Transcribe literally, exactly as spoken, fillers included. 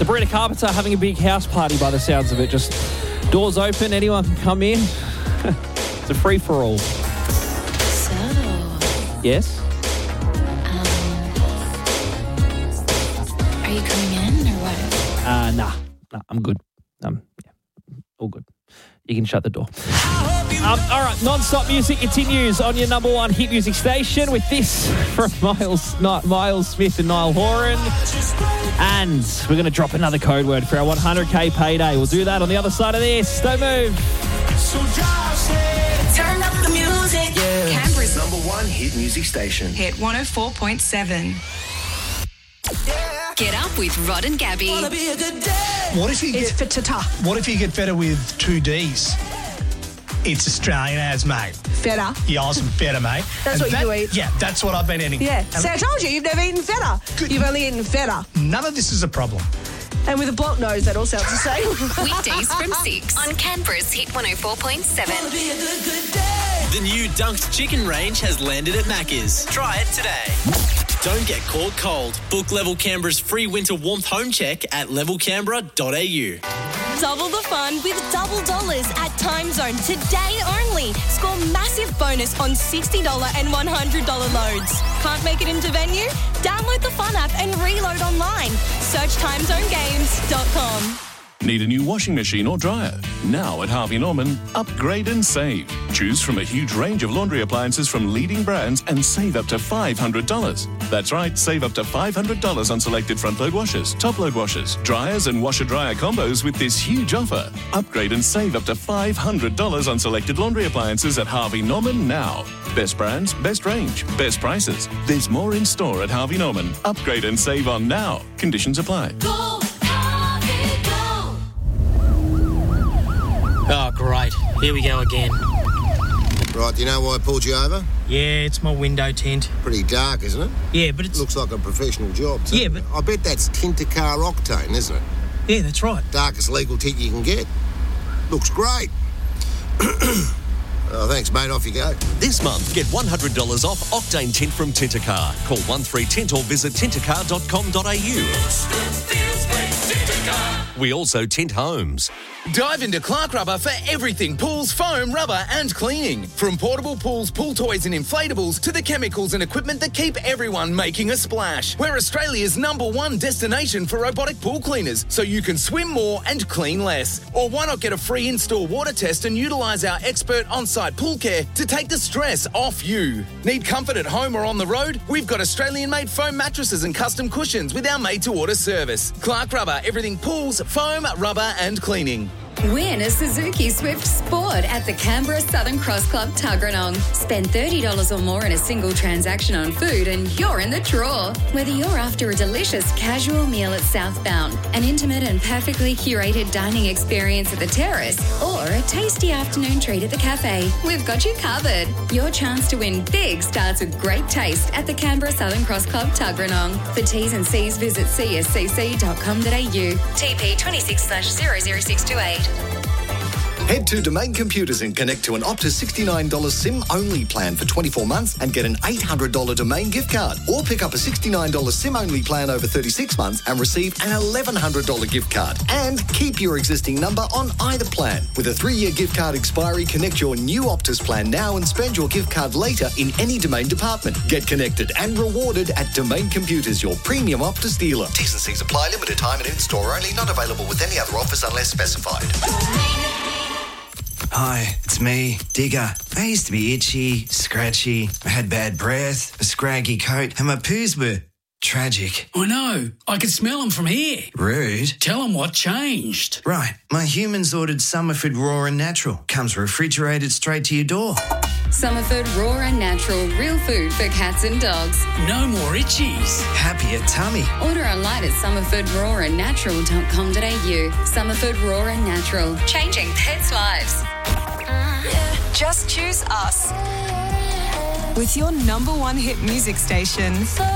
Sabrina Carpenter having a big house party by the sounds of it. Just doors open, anyone can come in. It's a free-for-all. So, Yes? um, are you coming in or what? Uh, nah. Nah, I'm good. Um, yeah, all good. You can shut the door. Um, all right, non-stop music continues on your number one hit music station with this from Miles, Ni- Miles Smith and Niall Horan. And we're going to drop another code word for our one hundred K payday. We'll do that on the other side of this. Don't move. Turn up the music. Yeah. Canberra's Number one hit music station. Hit one oh four point seven. Get up with Rod and Gabby. be a good day. What if you It's get feta. What if you get feta with two D's? It's Australian as, mate. Feta. Yeah, awesome feta, mate. That's what you eat. Yeah, that's what I've been eating. Yeah. And So I told you, you've never eaten feta. Good. You've only eaten feta. none of this is a problem. And with a blocked nose, that all sounds the same. Weekdays from six on Canberra's Hit one oh four point seven. Be a good, good day. The new Dunked Chicken range has landed at Macca's. Try it today. Don't get caught cold. Book Level Canberra's free winter warmth home check at level canberra dot a u. Double the fun with double dollars at Time Zone today only. Score massive bonus on sixty dollars and one hundred dollars loads. Can't make it into venue? Download the Fun app and reload online. Search time zone games dot com. Need a new washing machine or dryer? Now at Harvey Norman, upgrade and save. Choose from a huge range of laundry appliances from leading brands and save up to five hundred dollars. That's right, save up to five hundred dollars on selected front-load washers, top-load washers, dryers and washer-dryer combos with this huge offer. Upgrade and save up to five hundred dollars on selected laundry appliances at Harvey Norman now. Best brands, best range, best prices. There's more in store at Harvey Norman. Upgrade and save on now. Conditions apply. Go, Harvey, go. Oh, great. Here we go again. Right, do you know why I pulled you over? Yeah, it's my window tint. Pretty dark, isn't it? Yeah, but it's... Looks like a professional job, too. Yeah, but- I bet that's Tintacar Octane, isn't it? Yeah, that's right. Darkest legal tint you can get. Looks great. Oh, thanks, mate. Off you go. This month, get one hundred dollars off Octane Tint from Tintacar. Call one three tint or visit tintacar dot com dot a u. We also tint homes. Dive into Clark Rubber for everything pools, foam, rubber and cleaning. From portable pools, pool toys and inflatables to the chemicals and equipment that keep everyone making a splash. We're Australia's number one destination for robotic pool cleaners, so you can swim more and clean less. Or why not get a free in-store water test and utilise our expert on-site pool care to take the stress off you. Need comfort at home or on the road? We've got Australian-made foam mattresses and custom cushions with our made-to-order service. Clark Rubber, everything pools, foam, rubber and cleaning. Win a Suzuki Swift Sport at the Canberra Southern Cross Club Tuggeranong. Spend thirty dollars or more in a single transaction on food and you're in the draw. Whether you're after a delicious casual meal at Southbound, an intimate and perfectly curated dining experience at the terrace, or a tasty afternoon treat at the cafe, we've got you covered. Your chance to win big starts with great taste at the Canberra Southern Cross Club Tuggeranong. For T's and C's, visit c s c c dot com dot a u. T P twenty-six slash zero zero six two eight. Head to Domain Computers and connect to an Optus sixty-nine dollars SIM-only plan for twenty-four months and get an eight hundred dollars Domain gift card. Or pick up a sixty-nine dollars SIM-only plan over thirty-six months and receive an eleven hundred dollars gift card. And keep your existing number on either plan. With a three-year gift card expiry, connect your new Optus plan now and spend your gift card later in any Domain department. Get connected and rewarded at Domain Computers, your premium Optus dealer. T's and C's apply. Limited time and in-store only. Not available with any other offers unless specified. Hi, it's me, Digger. I used to be itchy, scratchy, I had bad breath, a scraggy coat, and my poos were tragic. I know. I can smell them from here. Rude. Tell them what changed. Right. My humans ordered Summerford Raw and Natural. Comes refrigerated straight to your door. Summerford Raw and Natural, real food for cats and dogs. No more itchies. Happier tummy. Order online at summerford raw and natural dot com dot a u. Summerford Raw and Natural, changing pets' lives. Just choose us. With your number one hit music station.